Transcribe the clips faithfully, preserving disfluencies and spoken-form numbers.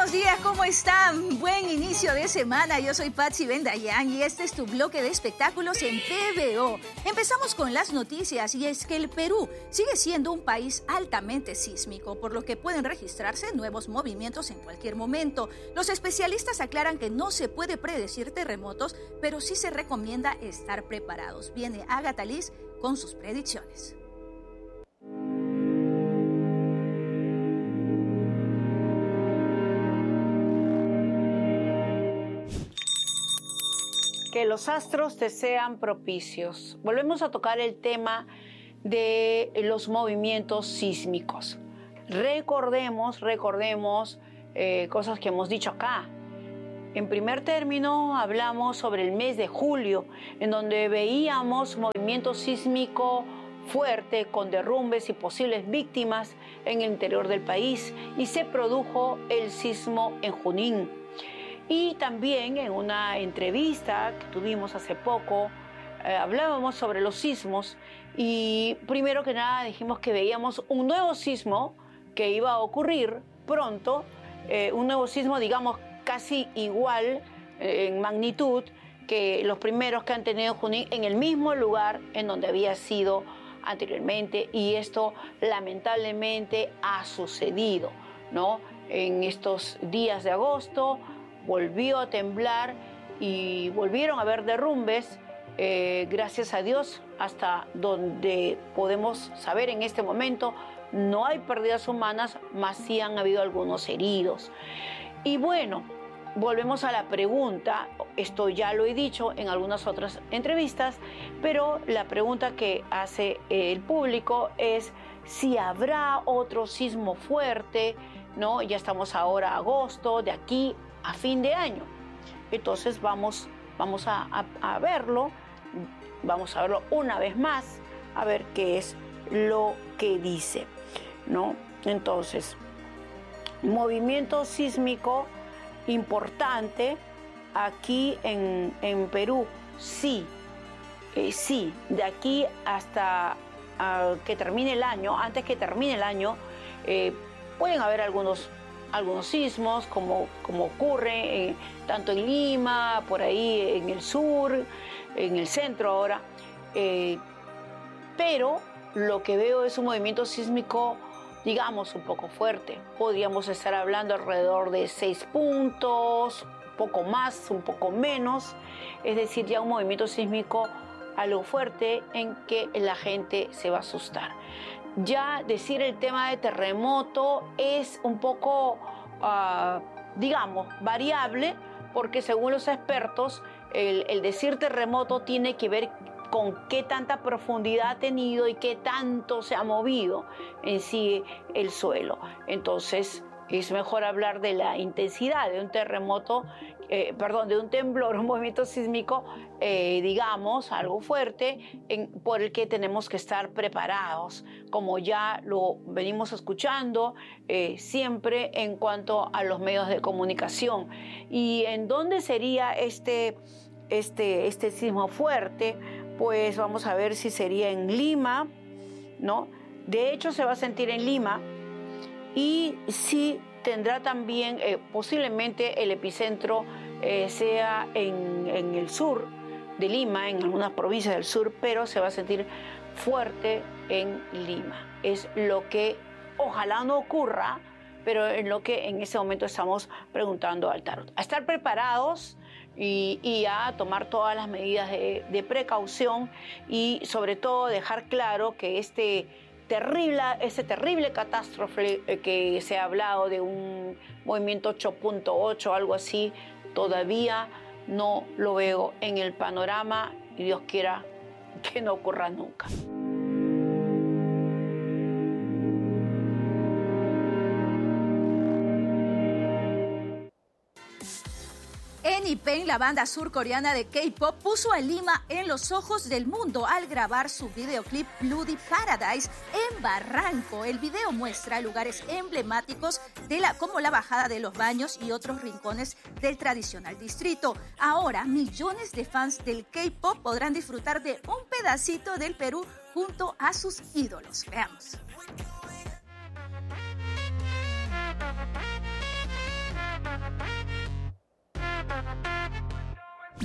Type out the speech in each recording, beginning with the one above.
buenos días, ¿cómo están? Buen inicio de semana, yo soy Patsy Bendayán y este es tu bloque de espectáculos en T V O. Empezamos con las noticias y es que el Perú sigue siendo un país altamente sísmico, por lo que pueden registrarse nuevos movimientos en cualquier momento. Los especialistas aclaran que no se puede predecir terremotos, pero sí se recomienda estar preparados. Viene Agatha Liz con sus predicciones. Que los astros te sean propicios. Volvemos a tocar el tema de los movimientos sísmicos. Recordemos, recordemos eh, cosas que hemos dicho acá. En primer término, hablamos sobre el mes de julio, en donde veíamos movimiento sísmico fuerte con derrumbes y posibles víctimas en el interior del país, y se produjo el sismo en Junín. Y también en una entrevista que tuvimos hace poco, eh, hablábamos sobre los sismos y primero que nada dijimos que veíamos un nuevo sismo que iba a ocurrir pronto, eh, un nuevo sismo, digamos, casi igual eh, en magnitud que los primeros que han tenido Junín en el mismo lugar en donde había sido anteriormente, y esto lamentablemente ha sucedido, ¿no? En estos días de agosto volvió a temblar y volvieron a haber derrumbes, eh, gracias a Dios, hasta donde podemos saber en este momento, no hay pérdidas humanas, más sí han habido algunos heridos. Y bueno, volvemos a la pregunta, esto ya lo he dicho en algunas otras entrevistas, pero la pregunta que hace el público es si habrá otro sismo fuerte, ¿no? Ya estamos ahora a agosto, de aquí a fin de año. Entonces vamos, vamos a, a, a verlo, vamos a verlo una vez más, a ver qué es lo que dice, ¿no? Entonces, movimiento sísmico importante aquí en, en Perú, sí, eh, sí, de aquí hasta uh, que termine el año, antes que termine el año, eh, pueden haber algunos algunos sismos, como, como ocurre eh, tanto en Lima, por ahí en el sur, en el centro ahora, eh, pero lo que veo es un movimiento sísmico, digamos, un poco fuerte. Podríamos estar hablando alrededor de seis puntos, un poco más, un poco menos, es decir, ya un movimiento sísmico algo fuerte en que la gente se va a asustar. Ya decir el tema de terremoto es un poco, uh, digamos, variable, porque según los expertos, el, el decir terremoto tiene que ver con qué tanta profundidad ha tenido y qué tanto se ha movido en sí el suelo. Entonces, es mejor hablar de la intensidad de un terremoto, eh, perdón, de un temblor, un movimiento sísmico, eh, digamos, algo fuerte, en, por el que tenemos que estar preparados, como ya lo venimos escuchando eh, siempre en cuanto a los medios de comunicación. ¿Y en dónde sería este, este, este sismo fuerte? Pues vamos a ver si sería en Lima, ¿no? De hecho, se va a sentir en Lima. Y sí tendrá también, eh, posiblemente el epicentro eh, sea en, en el sur de Lima, en algunas provincias del sur, pero se va a sentir fuerte en Lima. Es lo que ojalá no ocurra, pero en lo que en ese momento estamos preguntando al tarot. A estar preparados y, y a tomar todas las medidas de, de precaución, y sobre todo dejar claro que este terrible, ese terrible catástrofe que se ha hablado de un movimiento ocho punto ocho, algo así, todavía no lo veo en el panorama, y Dios quiera que no ocurra nunca. N Y P E N, la banda surcoreana de K-pop, puso a Lima en los ojos del mundo al grabar su videoclip Bloody Paradise en Barranco. El video muestra lugares emblemáticos de la, como la bajada de los baños y otros rincones del tradicional distrito. Ahora, millones de fans del K-pop podrán disfrutar de un pedacito del Perú junto a sus ídolos. Veamos.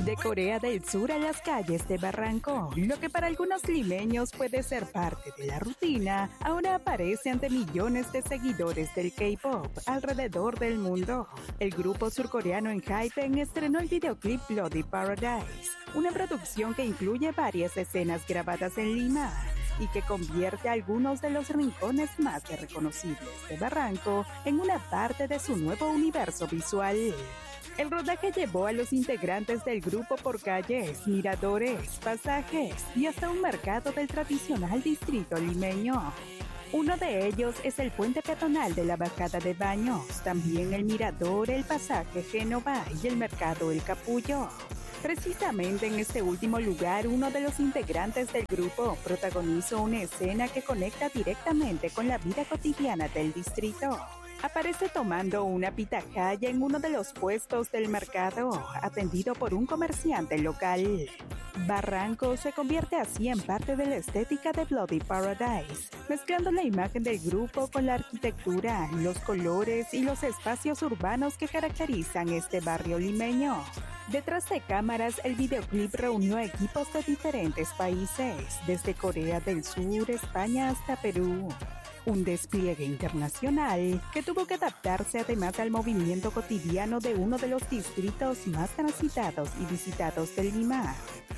De Corea del Sur a las calles de Barranco, lo que para algunos limeños puede ser parte de la rutina, ahora aparece ante millones de seguidores del K-pop alrededor del mundo. El grupo surcoreano ENHYPEN estrenó el videoclip Bloody Paradise, una producción que incluye varias escenas grabadas en Lima y que convierte a algunos de los rincones más reconocibles de Barranco en una parte de su nuevo universo visual. El rodaje llevó a los integrantes del grupo por calles, miradores, pasajes y hasta un mercado del tradicional distrito limeño. Uno de ellos es el puente peatonal de la Bajada de Baños, también el mirador, el pasaje Génova y el mercado El Capullo. Precisamente en este último lugar, uno de los integrantes del grupo protagonizó una escena que conecta directamente con la vida cotidiana del distrito. Aparece tomando una pitahaya en uno de los puestos del mercado, atendido por un comerciante local. Barranco se convierte así en parte de la estética de Bloody Paradise, mezclando la imagen del grupo con la arquitectura, los colores y los espacios urbanos que caracterizan este barrio limeño. Detrás de cámaras, el videoclip reunió a equipos de diferentes países, desde Corea del Sur, España hasta Perú. Un despliegue internacional que tuvo que adaptarse además al movimiento cotidiano de uno de los distritos más transitados y visitados de Lima.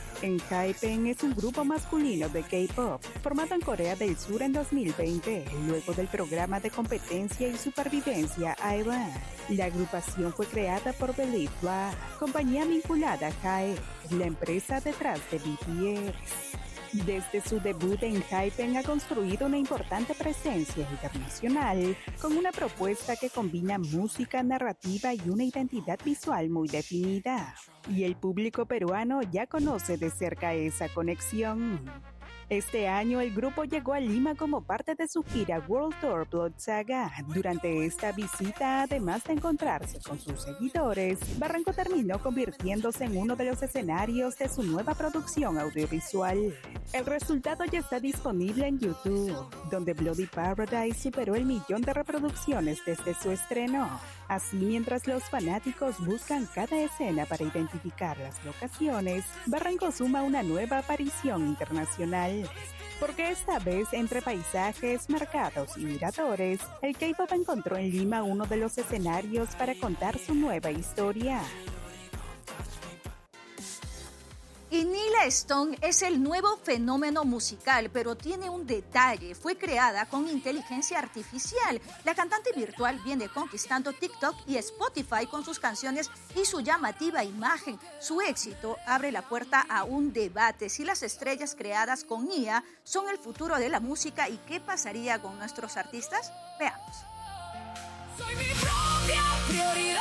ENHYPEN es un grupo masculino de K-pop formado en Corea del Sur en dos mil veinte, luego del programa de competencia y supervivencia iRun. La agrupación fue creada por Believe Black, compañía vinculada a H Y E, la empresa detrás de B T S. Desde su debut, ENHYPEN ha construido una importante presencia internacional con una propuesta que combina música, narrativa y una identidad visual muy definida. Y el público peruano ya conoce de cerca esa conexión. Este año el grupo llegó a Lima como parte de su gira World Tour Blood Saga. Durante esta visita, además de encontrarse con sus seguidores, Barranco terminó convirtiéndose en uno de los escenarios de su nueva producción audiovisual. El resultado ya está disponible en YouTube, donde Bloody Paradise superó el millón de reproducciones desde su estreno. Así, mientras los fanáticos buscan cada escena para identificar las locaciones, Barranco suma una nueva aparición internacional. Porque esta vez, entre paisajes, mercados y miradores, el K-pop encontró en Lima uno de los escenarios para contar su nueva historia. Y Nila Stone es el nuevo fenómeno musical, pero tiene un detalle. Fue creada con inteligencia artificial. La cantante virtual viene conquistando TikTok y Spotify con sus canciones y su llamativa imagen. Su éxito abre la puerta a un debate si las estrellas creadas con I A son el futuro de la música y qué pasaría con nuestros artistas. Veamos. Soy mi propia prioridad.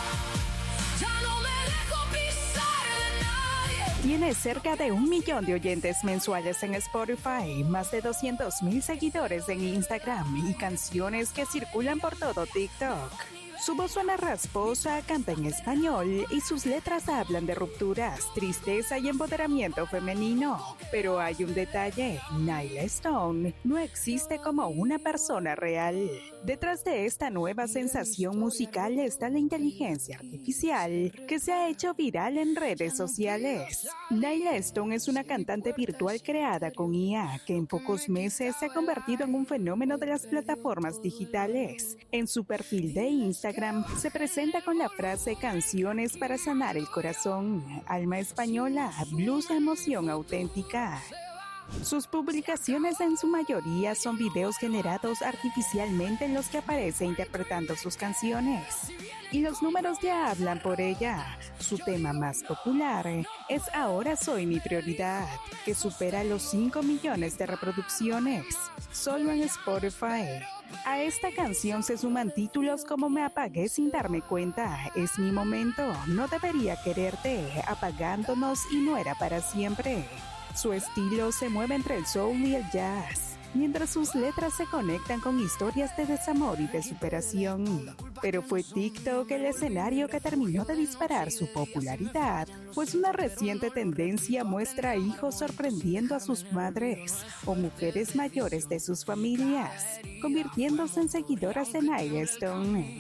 Tiene cerca de un millón de oyentes mensuales en Spotify, más de doscientos mil seguidores en Instagram y canciones que circulan por todo TikTok. Su voz suena rasposa, canta en español y sus letras hablan de rupturas, tristeza y empoderamiento femenino. Pero hay un detalle, Nila Stone no existe como una persona real. Detrás de esta nueva sensación musical está la inteligencia artificial que se ha hecho viral en redes sociales. Nila Stone es una cantante virtual creada con I A que en pocos meses se ha convertido en un fenómeno de las plataformas digitales. En su perfil de Instagram se presenta con la frase "Canciones para sanar el corazón", alma española, blues de emoción auténtica. Sus publicaciones en su mayoría son videos generados artificialmente en los que aparece interpretando sus canciones. Y los números ya hablan por ella. Su tema más popular es Ahora soy mi prioridad, que supera los cinco millones de reproducciones, solo en Spotify. A esta canción se suman títulos como Me apagué sin darme cuenta, Es mi momento, No debería quererte, Apagándonos y No era para siempre. Su estilo se mueve entre el soul y el jazz, mientras sus letras se conectan con historias de desamor y de superación. Pero fue TikTok el escenario que terminó de disparar su popularidad, pues una reciente tendencia muestra a hijos sorprendiendo a sus madres o mujeres mayores de sus familias, convirtiéndose en seguidoras de Nila Stone.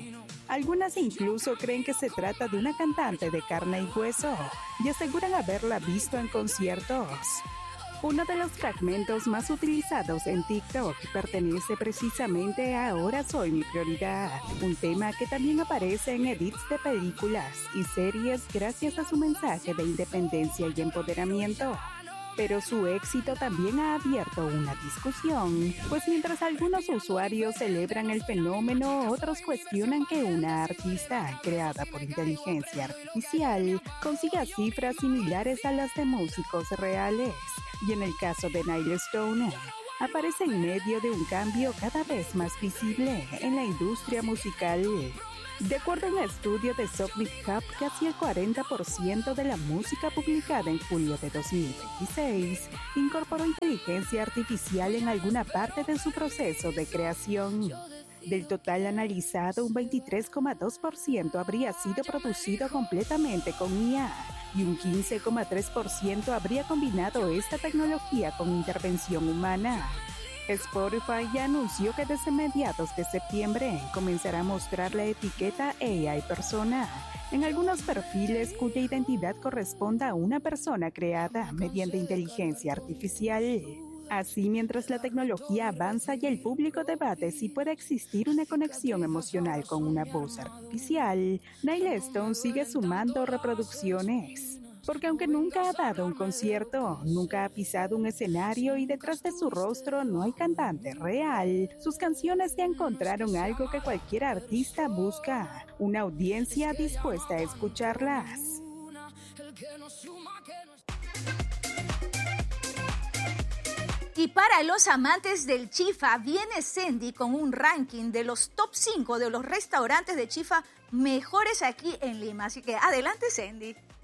Algunas incluso creen que se trata de una cantante de carne y hueso y aseguran haberla visto en conciertos. Uno de los fragmentos más utilizados en TikTok pertenece precisamente a Ahora Soy Mi Prioridad, un tema que también aparece en edits de películas y series gracias a su mensaje de independencia y empoderamiento. Pero su éxito también ha abierto una discusión, pues mientras algunos usuarios celebran el fenómeno, otros cuestionan que una artista creada por inteligencia artificial consiga cifras similares a las de músicos reales. Y en el caso de Nile Stone, aparece en medio de un cambio cada vez más visible en la industria musical. De acuerdo a un estudio de Sonic Hub, casi el cuarenta por ciento de la música publicada en julio de dos mil veintiséis incorporó inteligencia artificial en alguna parte de su proceso de creación. Del total analizado, un veintitrés coma dos por ciento habría sido producido completamente con I A y un quince coma tres por ciento habría combinado esta tecnología con intervención humana. Spotify ya anunció que desde mediados de septiembre comenzará a mostrar la etiqueta A I persona en algunos perfiles cuya identidad corresponda a una persona creada mediante inteligencia artificial. Así, mientras la tecnología avanza y el público debate si puede existir una conexión emocional con una voz artificial, Nile Stone sigue sumando reproducciones. Porque aunque nunca ha dado un concierto, nunca ha pisado un escenario y detrás de su rostro no hay cantante real, sus canciones ya encontraron algo que cualquier artista busca, una audiencia dispuesta a escucharlas. Y para los amantes del chifa, viene Sendy con un ranking de los top cinco de los restaurantes de chifa mejores aquí en Lima. Así que adelante, Sendy.